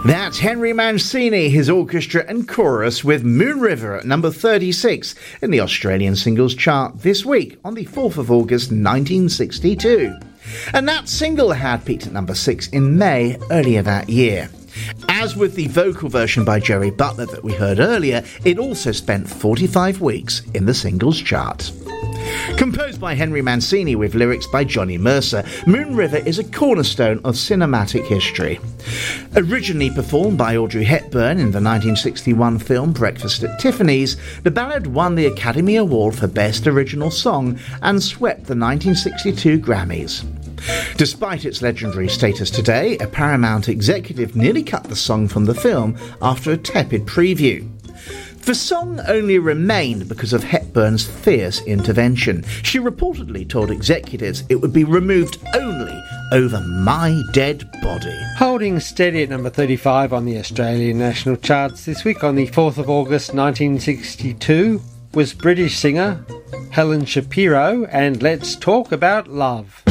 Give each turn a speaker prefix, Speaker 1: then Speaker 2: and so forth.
Speaker 1: That's Henry Mancini, his orchestra and chorus with Moon River at number 36 in the Australian singles chart this week on the 4th of August 1962. And that single had peaked at number 6 in May earlier that year. As with the vocal version by Jerry Butler that we heard earlier, it also spent 45 weeks in the singles chart. Composed by Henry Mancini with lyrics by Johnny Mercer, Moon River is a cornerstone of cinematic history. Originally performed by Audrey Hepburn in the 1961 film Breakfast at Tiffany's, the ballad won the Academy Award for Best Original Song and swept the 1962 Grammys. Despite its legendary status today, a Paramount executive nearly cut the song from the film after a tepid preview. The song only remained because of Hepburn's fierce intervention. She reportedly told executives it would be removed only over my dead body.
Speaker 2: Holding steady at number 35 on the Australian national charts this week on the 4th of August 1962 was British singer Helen Shapiro and Let's Talk About Love.